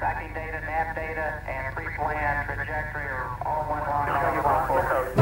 tracking data, nav data, and pre-planned trajectory are all one line.